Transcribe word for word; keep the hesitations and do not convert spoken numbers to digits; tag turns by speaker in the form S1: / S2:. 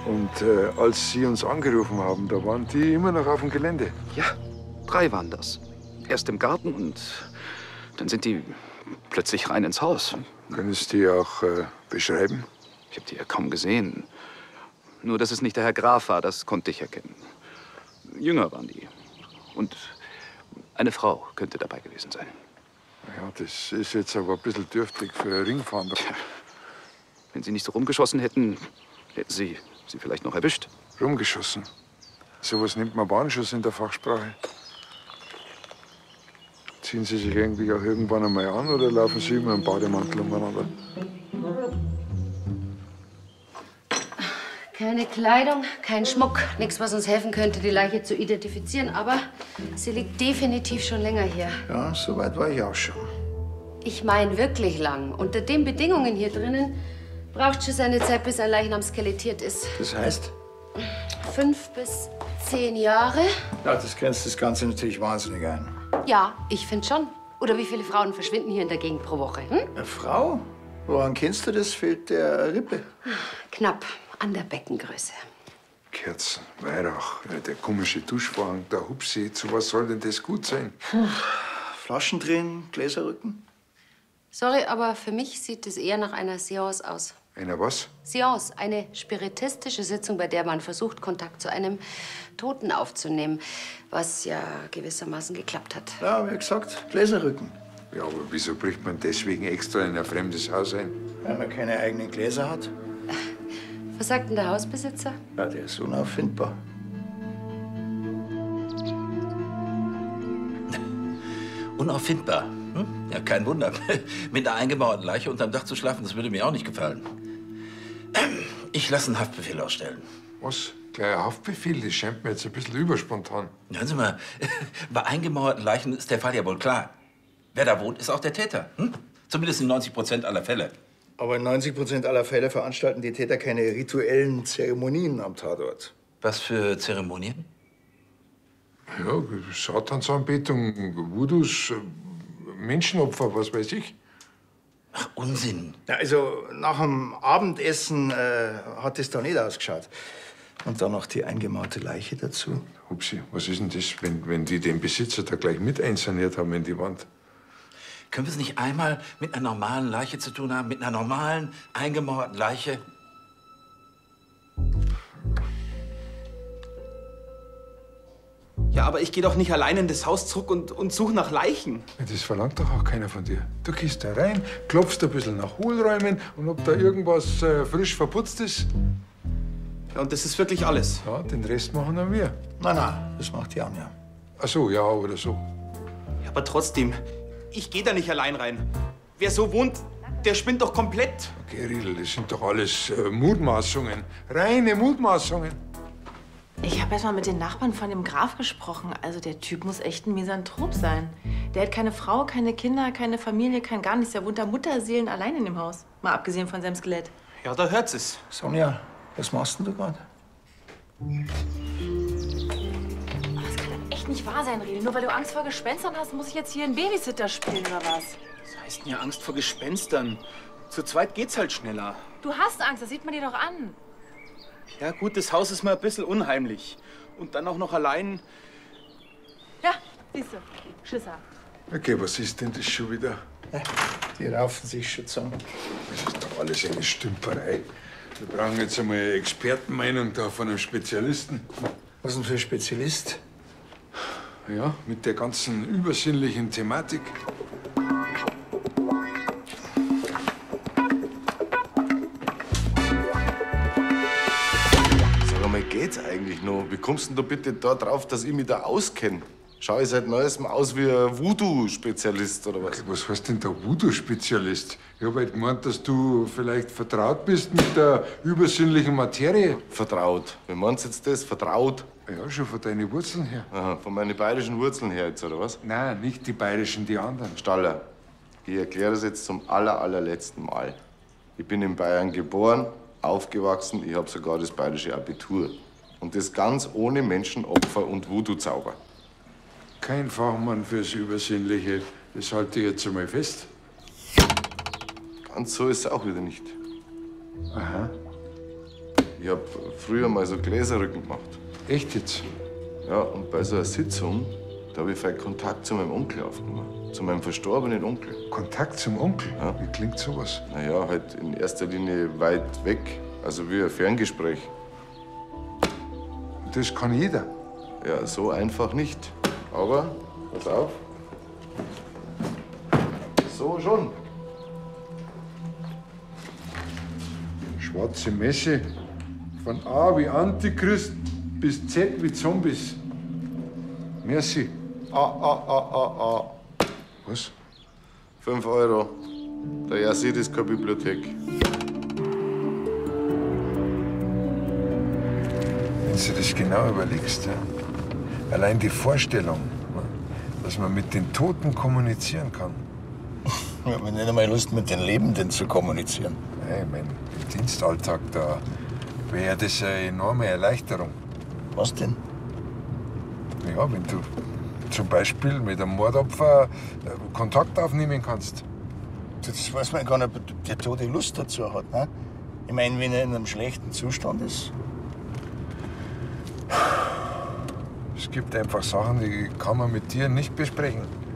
S1: Und äh, als Sie uns angerufen haben, da waren die immer noch auf dem Gelände.
S2: Ja, drei waren das. Erst im Garten und dann sind die plötzlich rein ins Haus.
S1: Können Sie die auch äh, beschreiben?
S2: Ich habe die ja kaum gesehen. Nur, dass es nicht der Herr Graf war, das konnte ich erkennen. Jünger waren die. Und eine Frau könnte dabei gewesen sein.
S1: Ja, das ist jetzt aber ein bisschen dürftig für ein Ringfahnder.
S2: Tja, wenn Sie nicht so rumgeschossen hätten, hätten Sie sie vielleicht noch erwischt.
S1: Rumgeschossen? Sowas nennt man Warnschuss in der Fachsprache. Ziehen Sie sich irgendwie auch irgendwann einmal an oder laufen Sie immer im Bademantel umeinander?
S3: Keine Kleidung, kein Schmuck, nichts, was uns helfen könnte, die Leiche zu identifizieren. Aber sie liegt definitiv schon länger hier.
S4: Ja, so weit war ich auch schon.
S3: Ich meine wirklich lang. Unter den Bedingungen hier drinnen braucht schon seine Zeit, bis ein Leichnam skelettiert ist.
S4: Das heißt?
S3: Fünf bis zehn Jahre?
S4: Ja, das grenzt das Ganze natürlich wahnsinnig ein.
S3: Ja, ich finde schon. Oder wie viele Frauen verschwinden hier in der Gegend pro Woche? Hm?
S4: Eine Frau? Woran kennst du das? Fehlt der eine Rippe?
S3: Knapp an der Beckengröße.
S1: Kerzen, Weihrauch, der komische Duschvorhang, der Hupsi, zu was soll denn das gut sein?
S4: Flaschen drehen, Gläserrücken?
S3: Sorry, aber für mich sieht es eher nach einer Seance aus.
S1: Einer was?
S3: Seance, eine spiritistische Sitzung, bei der man versucht, Kontakt zu einem Toten aufzunehmen, was ja gewissermaßen geklappt hat.
S4: Ja, wie gesagt, Gläserrücken.
S1: Ja, aber wieso bricht man deswegen extra in ein fremdes Haus ein?
S4: Weil man keine eigenen Gläser hat.
S3: Was sagt denn der Hausbesitzer?
S4: Ja, der ist unauffindbar.
S5: Unauffindbar? Hm? Ja, kein Wunder. Mit einer eingemauerten Leiche unterm Dach zu schlafen, das würde mir auch nicht gefallen. Ich lasse einen Haftbefehl ausstellen.
S1: Was? Gleich ein Haftbefehl? Das scheint mir jetzt ein bisschen überspontan.
S5: Hören Sie mal, bei eingemauerten Leichen ist der Fall ja wohl klar. Wer da wohnt, ist auch der Täter. Hm? Zumindest in neunzig Prozent aller Fälle.
S4: Aber in neunzig Prozent aller Fälle veranstalten die Täter keine rituellen Zeremonien am Tatort.
S5: Was für Zeremonien?
S1: Ja, Satansanbetung, Voodoos, Menschenopfer, was weiß ich.
S5: Ach, Unsinn.
S4: Ja, also nach dem Abendessen äh, hat es da nicht ausgeschaut. Und dann noch die eingemauerte Leiche dazu.
S1: Hupsi, was ist denn das, wenn, wenn die den Besitzer da gleich mit einsaniert haben in die Wand?
S5: Können wir es nicht einmal mit einer normalen Leiche zu tun haben? Mit einer normalen, eingemauerten Leiche?
S6: Ja, aber ich gehe doch nicht allein in das Haus zurück und, und suche nach Leichen.
S1: Das verlangt doch auch keiner von dir. Du gehst da rein, klopfst ein bisschen nach Hohlräumen und ob da irgendwas äh, frisch verputzt ist.
S6: Ja, und das ist wirklich alles?
S1: Ja, den Rest machen dann wir.
S4: Nein, nein, das macht die Anja.
S1: Ach so, ja, oder so.
S6: Ja, aber trotzdem, ich gehe da nicht allein rein. Wer so wohnt, der spinnt doch komplett.
S1: Okay, Riedel, das sind doch alles äh, Mutmaßungen. Reine Mutmaßungen.
S7: Ich habe erst mal mit den Nachbarn von dem Graf gesprochen. Also der Typ muss echt ein Misanthrop sein. Der hat keine Frau, keine Kinder, keine Familie, kein gar nichts. Der wohnt da Mutterseelen allein in dem Haus. Mal abgesehen von seinem Skelett.
S6: Ja, da hört's es.
S4: Sonja, was machst denn du gerade?
S7: Das kann doch echt nicht wahr sein, Riedel. Nur weil du Angst vor Gespenstern hast, muss ich jetzt hier einen Babysitter spielen, oder was?
S6: Was heißt denn ja Angst vor Gespenstern? Zu zweit geht's halt schneller.
S7: Du hast Angst, das sieht man dir doch an.
S6: Ja gut, das Haus ist mir ein bisschen unheimlich. Und dann auch noch allein.
S7: Ja, siehst du. Schisser.
S1: Okay, was ist denn das schon wieder?
S4: Ja, die raufen sich schon zusammen.
S1: Das ist doch alles eine Stümperei. Wir brauchen jetzt einmal eine Expertenmeinung da von einem Spezialisten.
S4: Was denn für ein Spezialist?
S1: Ja, mit der ganzen übersinnlichen Thematik.
S8: Geht's eigentlich noch? Wie kommst du denn da bitte da drauf, dass ich mich da auskenne? Schau ich seit Neuestem aus wie ein Voodoo-Spezialist, oder was?
S1: Okay, was heißt denn der Voodoo-Spezialist? Ich hab halt gemeint, dass du vielleicht vertraut bist mit der übersinnlichen Materie.
S8: Vertraut? Wie meinst du jetzt das? Vertraut?
S1: Ja, schon von deinen Wurzeln her.
S8: Aha, von meinen bayerischen Wurzeln her jetzt, oder was?
S1: Nein, nicht die bayerischen, die anderen.
S8: Staller, ich erkläre das jetzt zum aller, allerletzten Mal. Ich bin in Bayern geboren, aufgewachsen, ich habe sogar das bayerische Abitur. Und das ganz ohne Menschenopfer und Voodoo-Zauber.
S1: Kein Fachmann fürs Übersinnliche, das halte ich jetzt einmal fest.
S8: Ganz so ist es auch wieder nicht.
S1: Aha.
S8: Ich hab früher mal so Gläserrücken gemacht.
S1: Echt jetzt?
S8: Ja, und bei so einer Sitzung, da habe ich vielleicht Kontakt zu meinem Onkel aufgenommen. Zu meinem verstorbenen Onkel.
S1: Kontakt zum Onkel?
S8: Ja.
S1: Wie klingt sowas?
S8: Naja, halt in erster Linie weit weg. Also wie ein Ferngespräch.
S1: Das kann jeder.
S8: Ja, so einfach nicht. Aber, pass auf. So schon.
S1: Schwarze Messe. Von A wie Antichrist bis Z wie Zombies. Merci.
S8: Ah, ah, ah, ah, ah.
S1: Was?
S8: Fünf Euro. Der Yazid ist keine Bibliothek.
S1: Wenn du das genau überlegst, ja? Allein die Vorstellung, dass man mit den Toten kommunizieren kann.
S9: Ich habe nicht einmal Lust, mit den Lebenden zu kommunizieren.
S1: Hey, mein, im Dienstalltag, da wäre das eine enorme Erleichterung.
S9: Was denn?
S1: Ja, wenn du zum Beispiel mit einem Mordopfer äh, Kontakt aufnehmen kannst.
S9: Das weiß man gar nicht, ob der Tote Lust dazu hat. Ne? Ich meine, wenn er in einem schlechten Zustand ist.
S1: Es gibt einfach Sachen, die kann man mit dir nicht besprechen.